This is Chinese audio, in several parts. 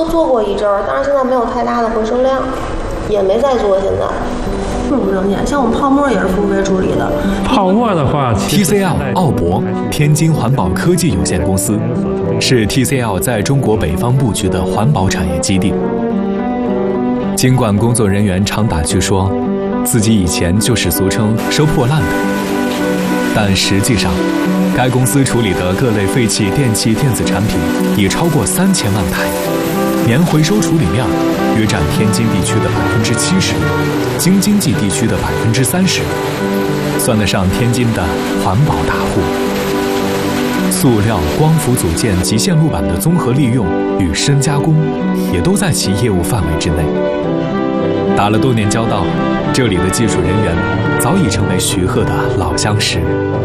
做过一阵儿，但是现在没有太大的回收量，也没再做现在。不挣钱，像我们泡沫也是付费处理的。 泡沫的话 ，TCL 奥博天津环保科技有限公司是 TCL 在中国北方布局的环保产业基地。尽管工作人员常打趣说，自己以前就是俗称收破烂的，但实际上，该公司处理的各类废弃电器电子产品已超过3000万台，年回收处理量约占天津地区的70%，京津冀地区的30%，算得上天津的环保大户。塑料、光伏组件及线路板的综合利用与深加工，也都在其业务范围之内。打了多年交道，这里的技术人员早已成为徐鹤的老相识。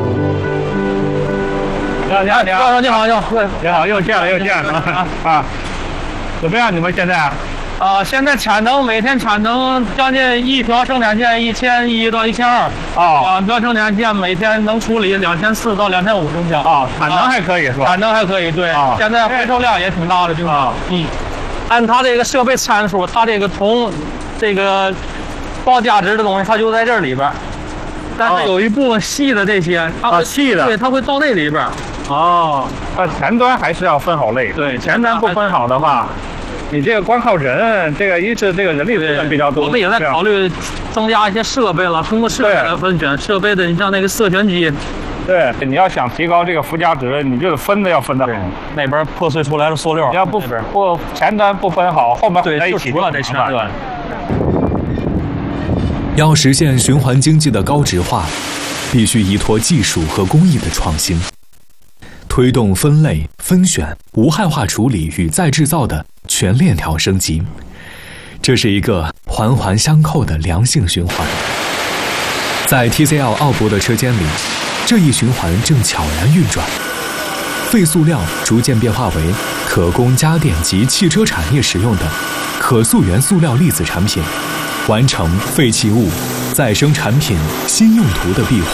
你好，又见了啊！怎么样？你们现在？ 现在产能每天产能将近一条生产线1100到1200两条生产线每天能处理2400到2500升箱产能还可以是吧？ 产能还可以，对。现在回收量也挺大的，就是按它这个设备参数，它这个铜这个高价值的东西，它就在这里边。但是有一部分细的这些， 细的， 对，它会到那里边。 前端还是要分好类。对，前端不分好的话。你这个光靠人，这个一是这个人力成本比较多。 我们也在考虑增加一些设备了，通过设备来分选设备的。你像那个色选机， 对，你要想提高这个附加值，你就是分的要分得好。 那边破碎出来的塑料， 要不前端不分好，后面在一起就这前端。 要实现循环经济的高值化，必须依托技术和工艺的创新，推动分类、分选、无害化处理与再制造的全链条升级，这是一个环环相扣的良性循环。在 TCL 奥博的车间里，这一循环正悄然运转，废塑料逐渐变化为可供家电及汽车产业使用的可溯源塑料粒子产品，完成废弃物再生产品新用途的闭环。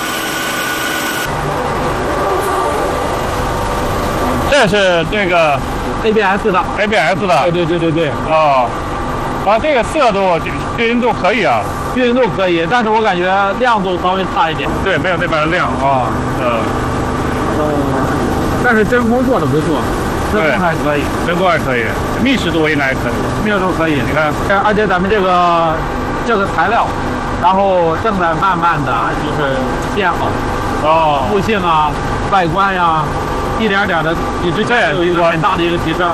这是这个 ABS 的， 对。这个色度、均匀度可以啊， 均匀度可以，但是我感觉亮度稍微差一点。 对，没有那边的亮但是真空做的不错，真空还可以， 密实度应该可以， 密实度可以。你看，而且咱们这个材料，然后正在慢慢的就是变好，固性啊、外观呀。一点点的比之前有一个很大的一个提升。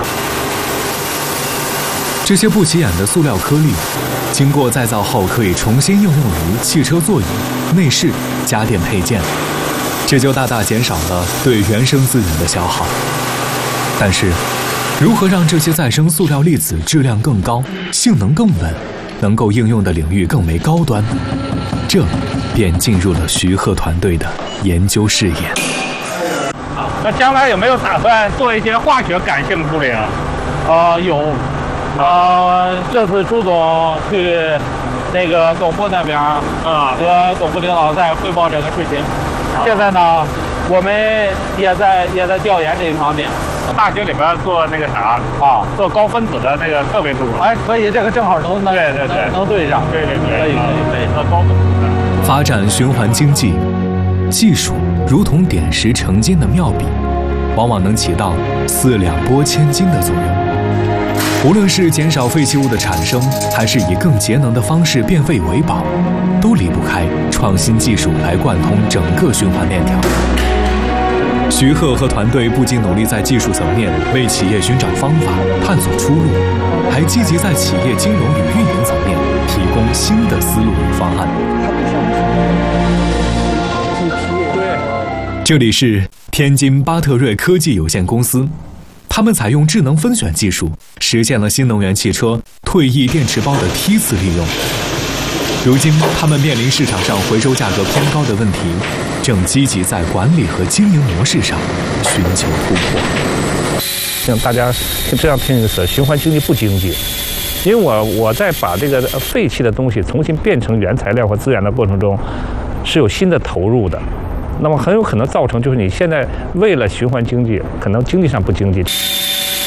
这些不起眼的塑料颗粒，经过再造后可以重新应用于汽车座椅、内饰、家电配件，这就大大减少了对原生资源的消耗。但是，如何让这些再生塑料粒子质量更高、性能更稳，能够应用的领域更为高端，这便进入了徐鹤团队的研究视野。 那将来有没有打算做一些化学感性处理啊？ 有。这次朱总去那个总部那边和总部领导在汇报这个事情。现在呢，我们也在调研这一方面。 大学里边做那个做高分子的那个特别多。 可以，这个正好能对上。 对， 可以， 做高分子的。 发展循环经济，技术如同点石成金的妙笔，往往能起到4两拨千斤的作用。无论是减少废弃物的产生，还是以更节能的方式变废为宝，都离不开创新技术来贯通整个循环链条。徐鹤和团队不仅努力在技术层面为企业寻找方法、探索出路，还积极在企业金融与运营层面提供新的思路与方案。这里是天津巴特瑞科技有限公司，他们采用智能分选技术，实现了新能源汽车退役电池包的梯次利用。如今，他们面临市场上回收价格偏高的问题，正积极在管理和经营模式上寻求突破。 像大家这样听的循环经济不经济，因为我在把这个废弃的东西重新变成原材料和资源的过程中，是有新的投入的。那么很有可能造成就是你现在为了循环经济，可能经济上不经济。